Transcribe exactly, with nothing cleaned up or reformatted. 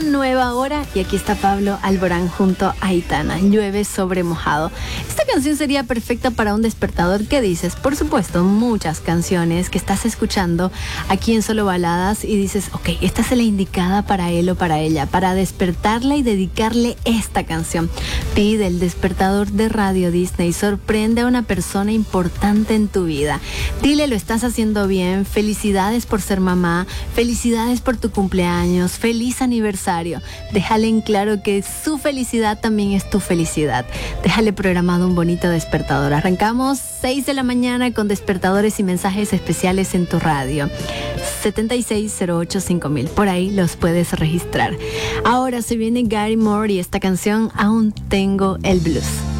nueva hora y aquí está Pablo Alborán junto a Aitana. Llueve sobre mojado. Esta canción sería perfecta para un despertador. ¿Qué dices? Por supuesto, muchas canciones que estás escuchando aquí en Solo Baladas y dices, ok, esta es la indicada para él o para ella, para despertarla y dedicarle esta canción. Pide el despertador de Radio Disney. Sorprende a una persona importante en tu vida. Dile, lo estás haciendo bien. Felicidades por ser mamá. Felicidades por tu cumpleaños. Feliz aniversario. Déjale en claro que su felicidad también es tu felicidad. Déjale programado un bonito despertador. Arrancamos seis de la mañana con despertadores y mensajes especiales en tu radio. setenta y seis cero ocho cinco mil. Por ahí los puedes registrar. Ahora se viene Gary Moore y esta canción, Aún tengo el blues.